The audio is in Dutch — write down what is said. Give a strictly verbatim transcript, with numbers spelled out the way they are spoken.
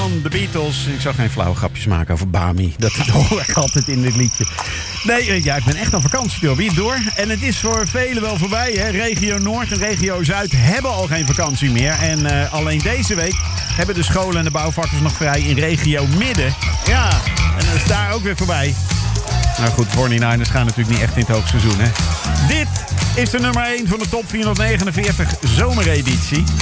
van de Beatles. Ik zal geen flauwe grapjes maken over Bami. Dat hoor ik altijd in dit liedje. Nee, ja, ik ben echt aan vakantie door. Wie door? En het is voor velen wel voorbij. Hè? Regio Noord en regio Zuid hebben al geen vakantie meer. En uh, alleen deze week hebben de scholen en de bouwvakkers nog vrij in regio Midden. Ja, en dat is daar ook weer voorbij. Nou goed, forty-niners gaan natuurlijk niet echt in het hoogseizoen, hè. Dit is de nummer één van de top vierhonderdnegenenveertig zomereditie.